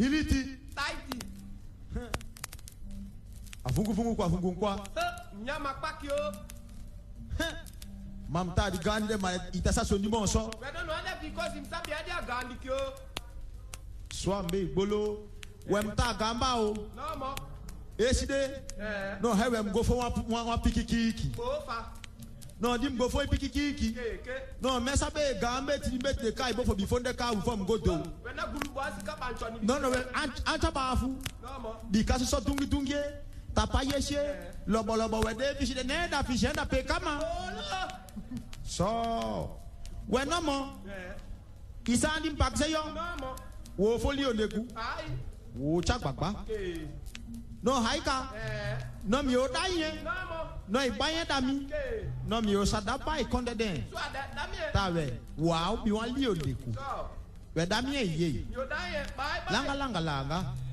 Hiliti. Taiti. Afungu kwa. Nyama pakio. Mamta di gande ma itasa so ndimo so. We don't know that because himself be adia gandi kyo. Swambe bolo. Wemta gamba o. No mo. Eside. No he wem go for one pikiki. Ofa. No dim go for pikiki. No mesa be gambe ti bet the kai before the car will form go do. We na gulu bosi ka panchoni. No anta bafu. No mo. Because so tungi. Tapa yeshe. Lobo wede fish the neda fish and pe kama. So when no more. Isandi mpakse yo. No mo. Wo folio neku. Ai. Wo chakbakba. No haika. No mi odaye. No mo. No ibaye dami. No mi osadapa ikonde den. So that me. Tawe. Wow, bi wan lio neku. So. We dami ye. Yo daye. Bye. Langa.